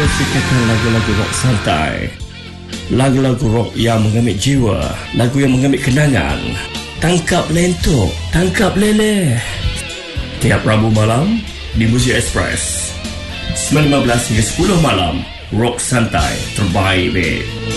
sukakan lagu-lagu rock santai, lagu-lagu rock yang mengambil jiwa, lagu yang mengambil kenangan. Tangkap lentok, tangkap leleh. Tiap Rabu malam di Muzik Express 9:15 hingga 10 malam. Rock santai terbaik, babe.